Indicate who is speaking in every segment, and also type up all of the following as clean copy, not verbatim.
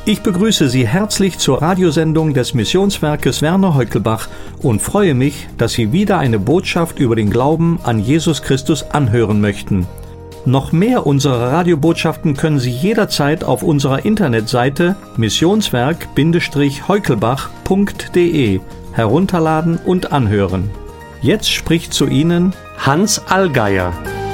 Speaker 1: Ich begrüße Sie herzlich zur Radiosendung des Missionswerkes Werner Heukelbach und freue mich, dass Sie wieder eine Botschaft über den Glauben an Jesus Christus anhören möchten. Noch mehr unserer Radiobotschaften können Sie jederzeit auf unserer Internetseite missionswerk-heukelbach.de herunterladen und anhören. Jetzt spricht zu Ihnen Hans Allgeier.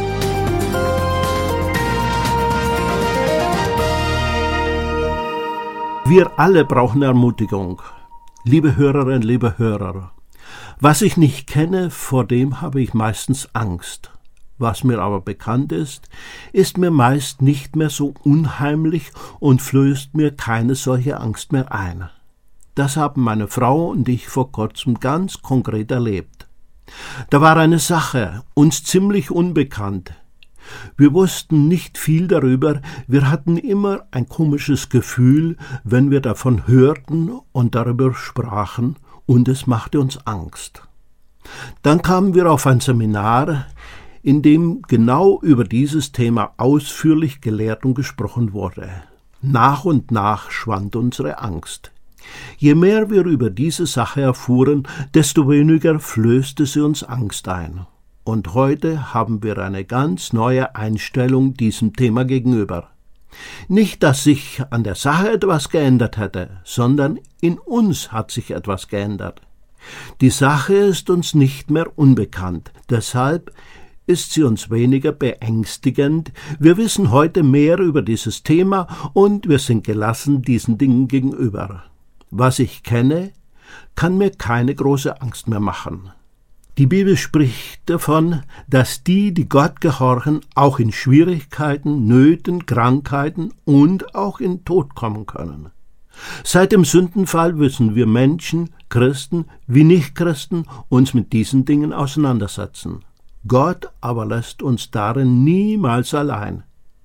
Speaker 2: Wir alle brauchen Ermutigung. Liebe Hörerinnen, liebe Hörer, was ich nicht kenne, vor dem habe ich meistens Angst. Was mir aber bekannt ist mir meist nicht mehr so unheimlich und flößt mir keine solche Angst mehr ein. Das haben meine Frau und ich vor kurzem ganz konkret erlebt. Da war eine Sache, uns ziemlich unbekannt. Wir wussten nicht viel darüber, wir hatten immer ein komisches Gefühl, wenn wir davon hörten und darüber sprachen, und es machte uns Angst. Dann kamen wir auf ein Seminar, in dem genau über dieses Thema ausführlich gelehrt und gesprochen wurde. Nach und nach schwand unsere Angst. Je mehr wir über diese Sache erfuhren, desto weniger flößte sie uns Angst ein. Und heute haben wir eine ganz neue Einstellung diesem Thema gegenüber. Nicht, dass sich an der Sache etwas geändert hätte, sondern in uns hat sich etwas geändert. Die Sache ist uns nicht mehr unbekannt, deshalb ist sie uns weniger beängstigend. Wir wissen heute mehr über dieses Thema und wir sind gelassen diesen Dingen gegenüber. Was ich kenne, kann mir keine große Angst mehr machen. Die Bibel spricht davon, dass die Gott gehorchen, auch in Schwierigkeiten, Nöten, Krankheiten und auch in Tod kommen können. Seit dem Sündenfall müssen wir Menschen, Christen wie Nichtchristen, uns mit diesen Dingen auseinandersetzen. Gott aber lässt uns darin niemals allein.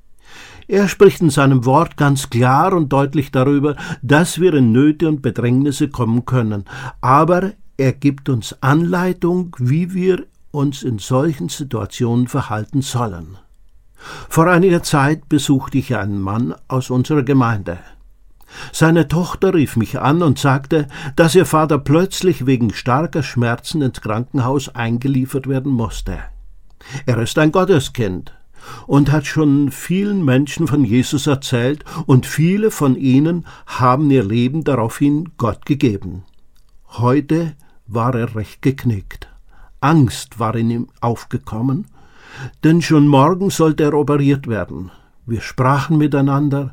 Speaker 2: Er spricht in seinem Wort ganz klar und deutlich darüber, dass wir in Nöte und Bedrängnisse kommen können, aber er gibt uns Anleitung, wie wir uns in solchen Situationen verhalten sollen. Vor einiger Zeit besuchte ich einen Mann aus unserer Gemeinde. Seine Tochter rief mich an und sagte, dass ihr Vater plötzlich wegen starker Schmerzen ins Krankenhaus eingeliefert werden musste. Er ist ein Gotteskind und hat schon vielen Menschen von Jesus erzählt, und viele von ihnen haben ihr Leben daraufhin Gott gegeben. Heute war er recht geknickt. Angst war in ihm aufgekommen, denn schon morgen sollte er operiert werden. Wir sprachen miteinander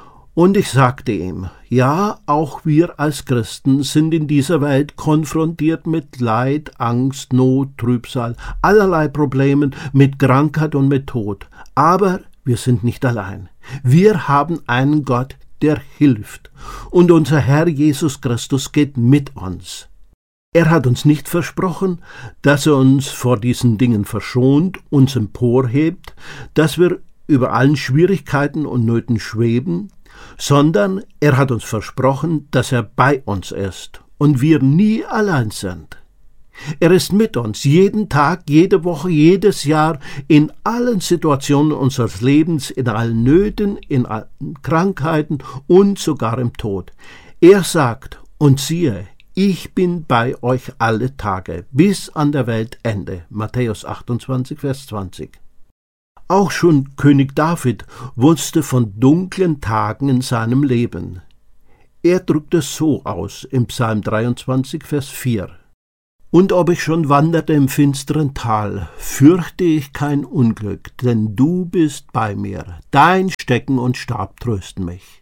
Speaker 2: und ich sagte ihm, ja, auch wir als Christen sind in dieser Welt konfrontiert mit Leid, Angst, Not, Trübsal, allerlei Problemen, mit Krankheit und mit Tod. Aber wir sind nicht allein. Wir haben einen Gott, der hilft. Und unser Herr Jesus Christus geht mit uns. Er hat uns nicht versprochen, dass er uns vor diesen Dingen verschont, uns emporhebt, dass wir über allen Schwierigkeiten und Nöten schweben, sondern er hat uns versprochen, dass er bei uns ist und wir nie allein sind. Er ist mit uns jeden Tag, jede Woche, jedes Jahr, in allen Situationen unseres Lebens, in allen Nöten, in allen Krankheiten und sogar im Tod. Er sagt, und siehe, ich bin bei euch alle Tage, bis an der Weltende. Matthäus 28, Vers 20. Auch schon König David wusste von dunklen Tagen in seinem Leben. Er drückt es so aus im Psalm 23, Vers 4. Und ob ich schon wanderte im finsteren Tal, fürchte ich kein Unglück, denn du bist bei mir. Dein Stecken und Stab trösten mich.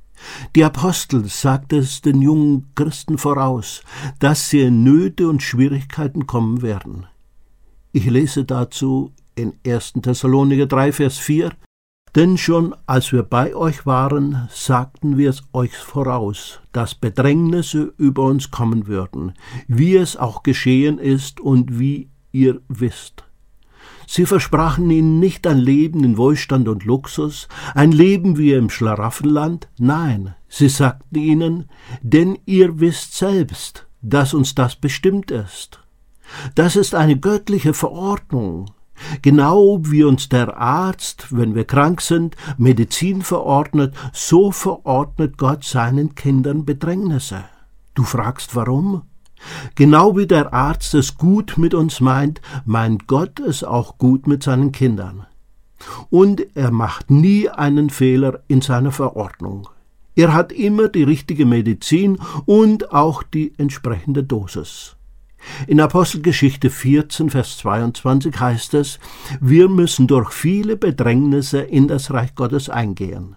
Speaker 2: Die Apostel sagte es den jungen Christen voraus, dass sie in Nöte und Schwierigkeiten kommen werden. Ich lese dazu in 1. Thessalonicher 3, Vers 4, denn schon als wir bei euch waren, sagten wir es euch voraus, dass Bedrängnisse über uns kommen würden, wie es auch geschehen ist und wie ihr wisst. Sie versprachen ihnen nicht ein Leben in Wohlstand und Luxus, ein Leben wie im Schlaraffenland, nein, sie sagten ihnen, denn ihr wisst selbst, dass uns das bestimmt ist. Das ist eine göttliche Verordnung. Genau wie uns der Arzt, wenn wir krank sind, Medizin verordnet, so verordnet Gott seinen Kindern Bedrängnisse. Du fragst, warum? Genau wie der Arzt es gut mit uns meint Gott es auch gut mit seinen Kindern. Und er macht nie einen Fehler in seiner Verordnung. Er hat immer die richtige Medizin und auch die entsprechende Dosis. In Apostelgeschichte 14, Vers 22 heißt es, wir müssen durch viele Bedrängnisse in das Reich Gottes eingehen.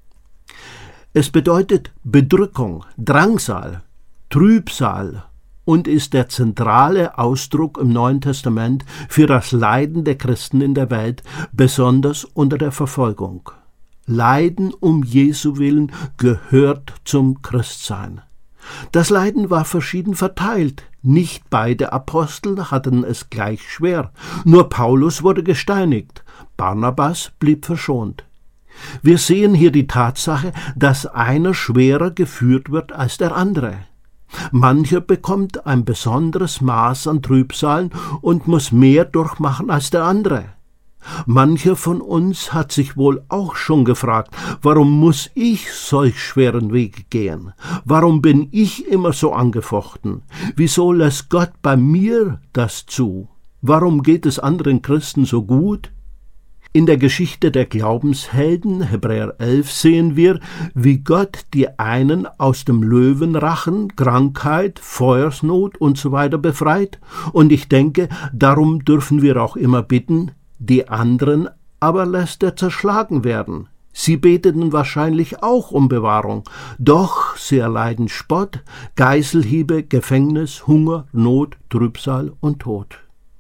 Speaker 2: Es bedeutet Bedrückung, Drangsal, Trübsal und ist der zentrale Ausdruck im Neuen Testament für das Leiden der Christen in der Welt, besonders unter der Verfolgung. Leiden um Jesu willen gehört zum Christsein. Das Leiden war verschieden verteilt. Nicht beide Apostel hatten es gleich schwer. Nur Paulus wurde gesteinigt. Barnabas blieb verschont. Wir sehen hier die Tatsache, dass einer schwerer geführt wird als der andere. Mancher bekommt ein besonderes Maß an Trübsalen und muss mehr durchmachen als der andere. Mancher von uns hat sich wohl auch schon gefragt, warum muss ich solch schweren Weg gehen? Warum bin ich immer so angefochten? Wieso lässt Gott bei mir das zu? Warum geht es anderen Christen so gut? In der Geschichte der Glaubenshelden, Hebräer 11, sehen wir, wie Gott die einen aus dem Löwenrachen, Krankheit, Feuersnot usw. befreit. Und ich denke, darum dürfen wir auch immer bitten, die anderen aber lässt er zerschlagen werden. Sie beteten wahrscheinlich auch um Bewahrung, doch sie erleiden Spott, Geiselhiebe, Gefängnis, Hunger, Not, Trübsal und Tod.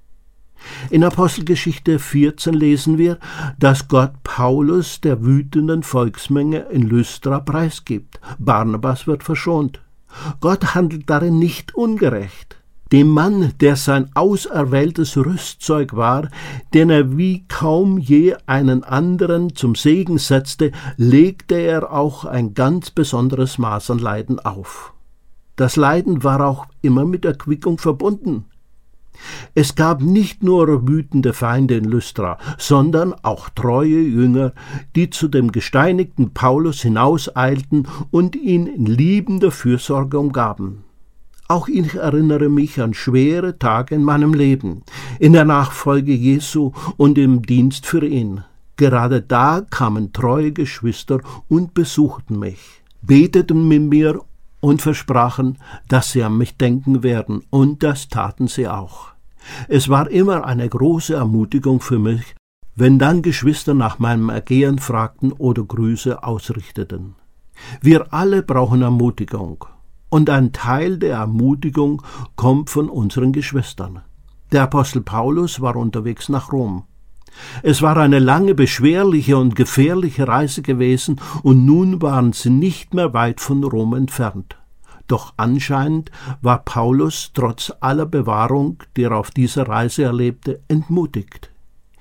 Speaker 2: In Apostelgeschichte 14 lesen wir, dass Gott Paulus der wütenden Volksmenge in Lystra preisgibt. Barnabas wird verschont. Gott handelt darin nicht ungerecht. Dem Mann, der sein auserwähltes Rüstzeug war, den er wie kaum je einen anderen zum Segen setzte, legte er auch ein ganz besonderes Maß an Leiden auf. Das Leiden war auch immer mit Erquickung verbunden. Es gab nicht nur wütende Feinde in Lystra, sondern auch treue Jünger, die zu dem gesteinigten Paulus hinauseilten und ihn in liebender Fürsorge umgaben. Auch ich erinnere mich an schwere Tage in meinem Leben, in der Nachfolge Jesu und im Dienst für ihn. Gerade da kamen treue Geschwister und besuchten mich, beteten mit mir und versprachen, dass sie an mich denken werden, und das taten sie auch. Es war immer eine große Ermutigung für mich, wenn dann Geschwister nach meinem Ergehen fragten oder Grüße ausrichteten. Wir alle brauchen Ermutigung. Und ein Teil der Ermutigung kommt von unseren Geschwistern. Der Apostel Paulus war unterwegs nach Rom. Es war eine lange, beschwerliche und gefährliche Reise gewesen, und nun waren sie nicht mehr weit von Rom entfernt. Doch anscheinend war Paulus trotz aller Bewahrung, die er auf dieser Reise erlebte, entmutigt.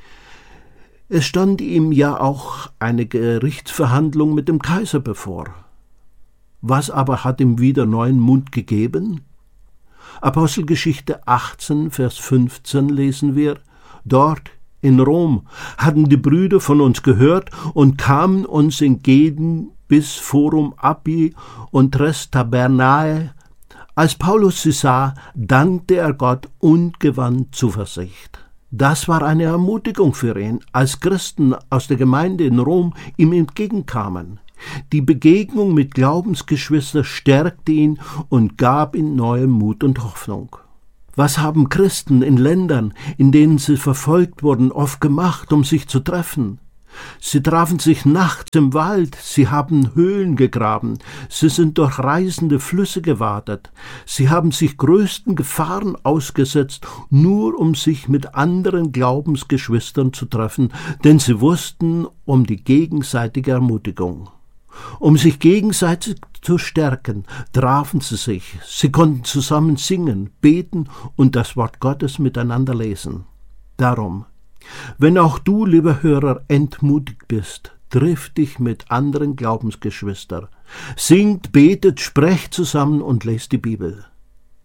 Speaker 2: Es stand ihm ja auch eine Gerichtsverhandlung mit dem Kaiser bevor. Was aber hat ihm wieder neuen Mut gegeben? Apostelgeschichte 18, Vers 15 lesen wir, dort in Rom hatten die Brüder von uns gehört und kamen uns entgegen bis Forum Appii und Tres Tabernae. Als Paulus sie sah, dankte er Gott und gewann Zuversicht. Das war eine Ermutigung für ihn, als Christen aus der Gemeinde in Rom ihm entgegenkamen. Die Begegnung mit Glaubensgeschwistern stärkte ihn und gab ihm neuen Mut und Hoffnung. Was haben Christen in Ländern, in denen sie verfolgt wurden, oft gemacht, um sich zu treffen? Sie trafen sich nachts im Wald, sie haben Höhlen gegraben, sie sind durch reißende Flüsse gewadet, sie haben sich größten Gefahren ausgesetzt, nur um sich mit anderen Glaubensgeschwistern zu treffen, denn sie wussten um die gegenseitige Ermutigung. Um sich gegenseitig zu stärken, trafen sie sich. Sie konnten zusammen singen, beten und das Wort Gottes miteinander lesen. Darum, wenn auch du, lieber Hörer, entmutigt bist, triff dich mit anderen Glaubensgeschwistern. Singt, betet, sprecht zusammen und lest die Bibel.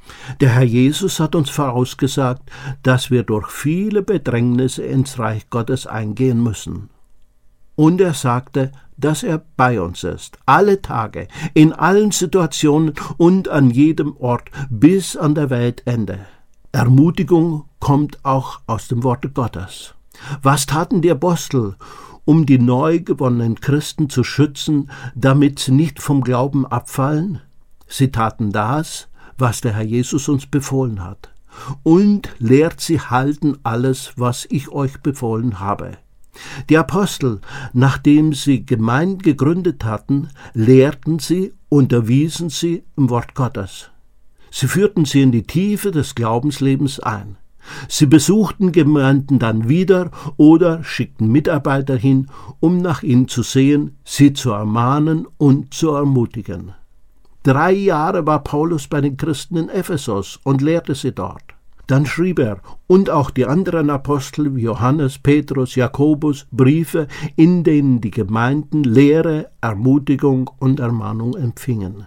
Speaker 2: Der Herr Jesus hat uns vorausgesagt, dass wir durch viele Bedrängnisse ins Reich Gottes eingehen müssen. Und er sagte, dass er bei uns ist, alle Tage, in allen Situationen und an jedem Ort bis an der Weltende. Ermutigung kommt auch aus dem Worte Gottes. Was taten die Apostel, um die neu gewonnenen Christen zu schützen, damit sie nicht vom Glauben abfallen? Sie taten das, was der Herr Jesus uns befohlen hat. Und lehrt sie halten alles, was ich euch befohlen habe. Die Apostel, nachdem sie Gemeinden gegründet hatten, lehrten sie, unterwiesen sie im Wort Gottes. Sie führten sie in die Tiefe des Glaubenslebens ein. Sie besuchten Gemeinden dann wieder oder schickten Mitarbeiter hin, um nach ihnen zu sehen, sie zu ermahnen und zu ermutigen. 3 Jahre war Paulus bei den Christen in Ephesus und lehrte sie dort. Dann schrieb er und auch die anderen Apostel wie Johannes, Petrus, Jakobus Briefe, in denen die Gemeinden Lehre, Ermutigung und Ermahnung empfingen.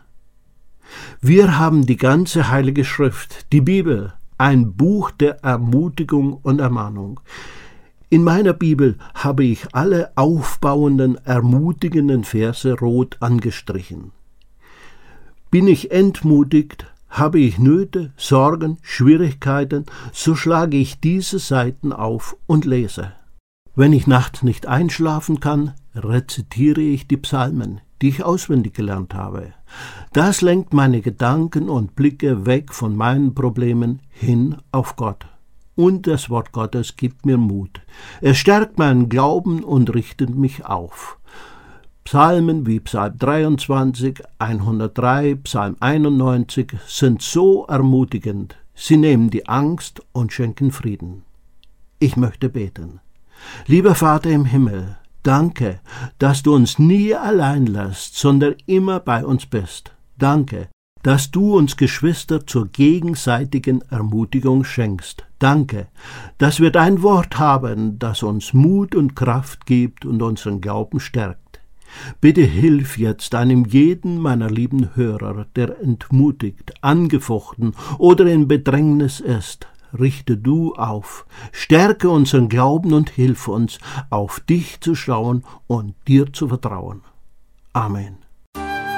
Speaker 2: Wir haben die ganze Heilige Schrift, die Bibel, ein Buch der Ermutigung und Ermahnung. In meiner Bibel habe ich alle aufbauenden, ermutigenden Verse rot angestrichen. Bin ich entmutigt, habe ich Nöte, Sorgen, Schwierigkeiten, so schlage ich diese Seiten auf und lese. Wenn ich nachts nicht einschlafen kann, rezitiere ich die Psalmen, die ich auswendig gelernt habe. Das lenkt meine Gedanken und Blicke weg von meinen Problemen hin auf Gott. Und das Wort Gottes gibt mir Mut. Es stärkt meinen Glauben und richtet mich auf. Psalmen wie Psalm 23, 103, Psalm 91 sind so ermutigend. Sie nehmen die Angst und schenken Frieden. Ich möchte beten. Lieber Vater im Himmel, danke, dass du uns nie allein lässt, sondern immer bei uns bist. Danke, dass du uns Geschwister zur gegenseitigen Ermutigung schenkst. Danke, dass wir dein Wort haben, das uns Mut und Kraft gibt und unseren Glauben stärkt. Bitte hilf jetzt einem jeden meiner lieben Hörer, der entmutigt, angefochten oder in Bedrängnis ist. Richte du auf, stärke unseren Glauben und hilf uns, auf dich zu schauen und dir zu vertrauen. Amen.